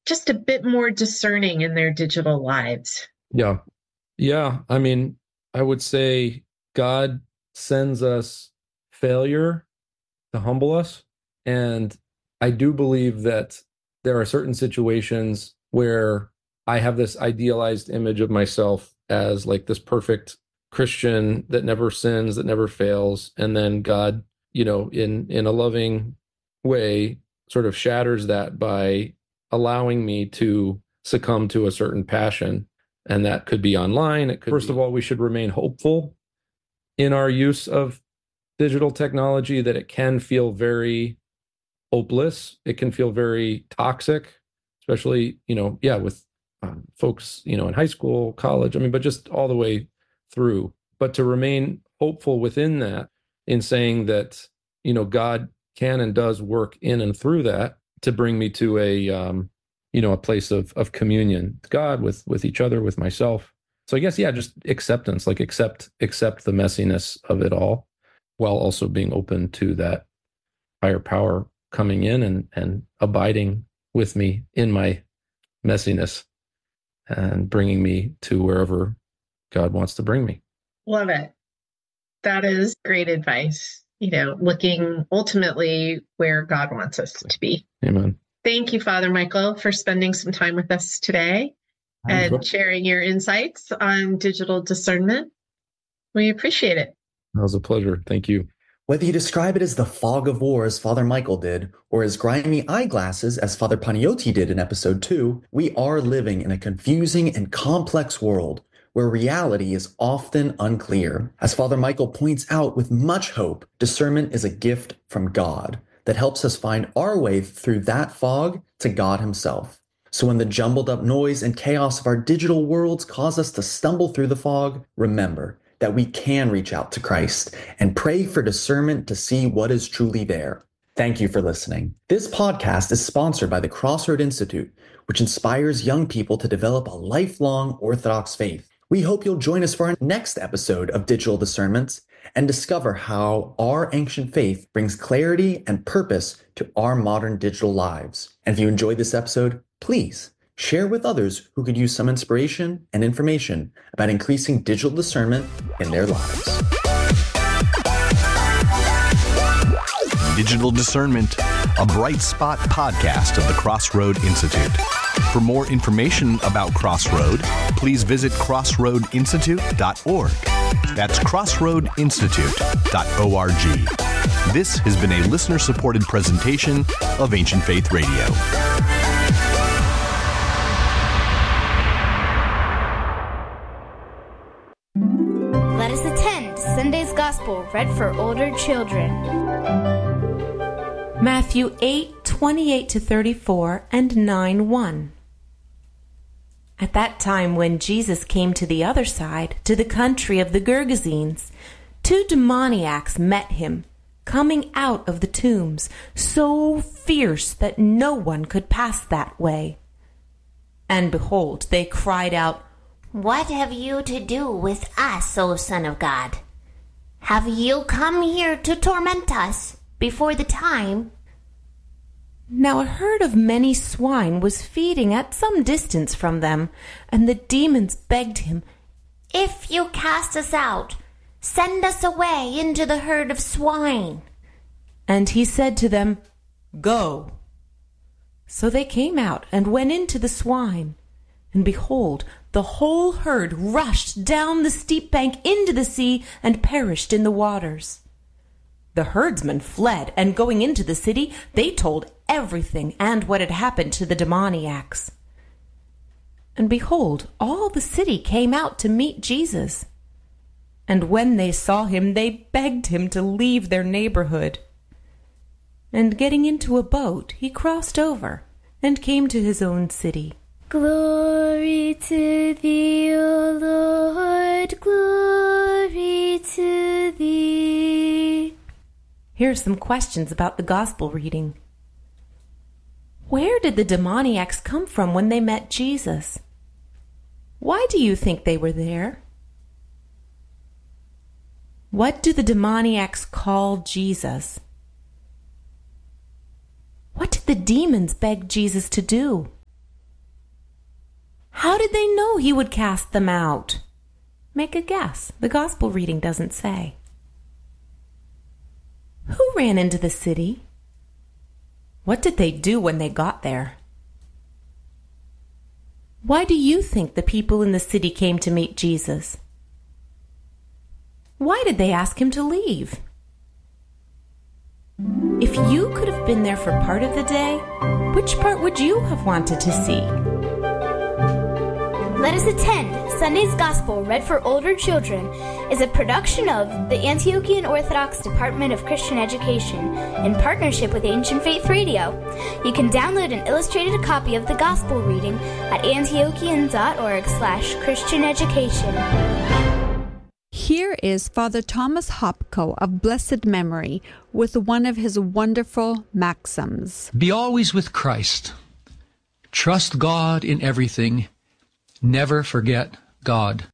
just a bit more discerning in their digital lives? Yeah. Yeah. I mean, I would say God sends us failure to humble us. And I do believe that there are certain situations where I have this idealized image of myself as like this perfect Christian that never sins, that never fails. And then God, in a loving way, sort of shatters that by allowing me to succumb to a certain passion. And that could be online. It could First of all, we should remain hopeful in our use of digital technology, that it can feel very hopeless. It can feel very toxic, especially, with folks, in high school, college, but just all the way through. But to remain hopeful within that, in saying that, God can and does work in and through that to bring me to a place of communion with God, with each other, with myself. So I guess, yeah, just acceptance, like accept the messiness of it all, while also being open to that higher power coming in and abiding with me in my messiness and bringing me to wherever God wants to bring me. Love it. That is great advice. Looking ultimately where God wants us to be. Amen. Thank you, Father Michael, for spending some time with us today and sharing your insights on digital discernment. We appreciate it. That was a pleasure. Thank you. Whether you describe it as the fog of war, as Father Michael did, or as grimy eyeglasses, as Father Panayotis did in episode 2, we are living in a confusing and complex world where reality is often unclear. As Father Michael points out with much hope, discernment is a gift from God that helps us find our way through that fog to God himself. So when the jumbled up noise and chaos of our digital worlds cause us to stumble through the fog, remember that we can reach out to Christ and pray for discernment to see what is truly there. Thank you for listening. This podcast is sponsored by the Crossroad Institute, which inspires young people to develop a lifelong Orthodox faith. We hope you'll join us for our next episode of Digital Discernments and discover how our ancient faith brings clarity and purpose to our modern digital lives. And if you enjoyed this episode, please share with others who could use some inspiration and information about increasing digital discernment in their lives. Digital Discernment, a bright spot podcast of the Crossroad Institute. For more information about Crossroad, please visit crossroadinstitute.org. That's crossroadinstitute.org. This has been a listener-supported presentation of Ancient Faith Radio. Let us attend Sunday's Gospel read for older children. Matthew 8:28-34 and 9:1. At that time when Jesus came to the other side, to the country of the Gergesenes, 2 demoniacs met him, coming out of the tombs, so fierce that no one could pass that way. And behold, they cried out, "What have you to do with us, O Son of God? Have you come here to torment us before the time?" Now a herd of many swine was feeding at some distance from them, and the demons begged him, "If you cast us out, send us away into the herd of swine." And he said to them, "Go." So they came out and went into the swine, and behold, the whole herd rushed down the steep bank into the sea and perished in the waters. The herdsmen fled, and going into the city, they told everything and what had happened to the demoniacs. And behold, all the city came out to meet Jesus. And when they saw him, they begged him to leave their neighborhood. And getting into a boat, he crossed over and came to his own city. Glory to thee, O Lord, glory to thee. Here are some questions about the gospel reading. Where did the demoniacs come from when they met Jesus? Why do you think they were there? What do the demoniacs call Jesus? What did the demons beg Jesus to do? How did they know he would cast them out? Make a guess. The gospel reading doesn't say. Who ran into the city? What did they do when they got there? Why do you think the people in the city came to meet Jesus? Why did they ask him to leave? If you could have been there for part of the day, which part would you have wanted to see? Let Us Attend Sunday's Gospel Read for Older Children is a production of the Antiochian Orthodox Department of Christian Education in partnership with Ancient Faith Radio. You can download an illustrated copy of the Gospel reading at antiochian.org/Christian Education. Here is Father Thomas Hopko of blessed memory with one of his wonderful maxims. Be always with Christ. Trust God in everything. Never forget God.